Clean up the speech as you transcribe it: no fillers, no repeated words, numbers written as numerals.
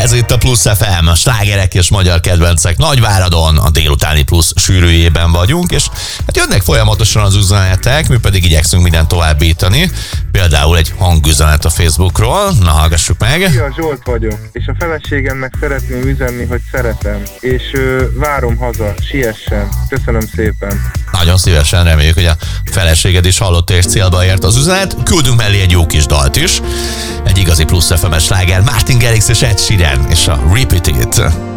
Ez itt a Plusz FM, a slágerek és magyar kedvencek Nagyváradon, a délutáni Plusz sűrűjében vagyunk, és hát jönnek folyamatosan az üzenetek, mi pedig igyekszünk mindent továbbítani. Például egy hangüzenet a Facebookról, na hallgassuk meg. Szia, Zsolt vagyok, és a feleségemnek szeretném üzenni, hogy szeretem, és várom haza, siessen. Köszönöm szépen. Nagyon szívesen, reméljük, hogy a feleséged is hallott és célba ért az üzenet. Küldünk mellé egy jó kis dalt is. Egy igazi Plusz FM-es sláger, Martin Garrix és Ed Sheeran és a Repeat It.